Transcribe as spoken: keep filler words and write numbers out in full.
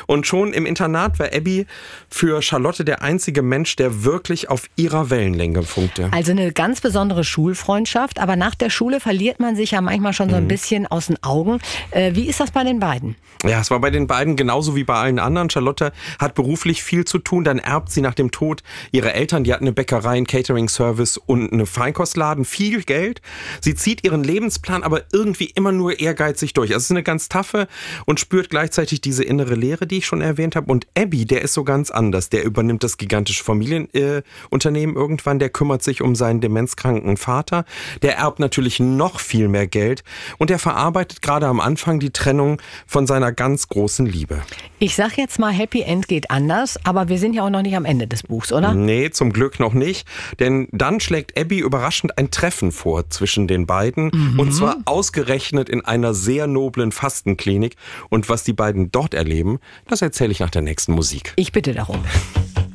Und schon im Internat war Abby für Charlotte der einzige Mensch, der wirklich auf ihrer Wellenlänge funkte. Also eine ganz besondere Schulfreundschaft, aber nach der Schule verliert man sich ja manchmal schon so ein bisschen aus den Augen. Äh, wie ist das bei den beiden? Ja, es war bei den beiden genauso wie bei allen anderen. Charlotte hat beruflich viel zu tun, dann erbt sie nach dem Tod ihre Eltern, die hatten eine Bäckerei, einen Catering-Service und eine Feinkostladen, viel Geld. Sie zieht ihren Lebensplan aber irgendwie immer nur ehrgeizig durch. Also es ist eine ganz taffe und spürt gleichzeitig diese innere Leere, die ich schon erwähnt habe. Und Abby, der ist so ganz anders. Der übernimmt das gigantische Familienunternehmen äh, irgendwann, der kümmert sich um seinen demenzkranken Vater. Der erbt natürlich noch viel mehr Geld und der verarbeitet gerade am Anfang die Trennung von seiner ganz großen Liebe. Ich sag jetzt mal, Happy End geht anders, aber wir sind ja auch noch nicht am Ende des Buchs, oder? Nee, zum Glück noch nicht, denn dann schlägt Abby überraschend ein Treffen vor zwischen den beiden mhm. und zwar ausgerechnet in einer sehr noblen Fastenklinik und was die beiden dort erleben, das erzähle ich nach der nächsten Musik. Ich bitte darum.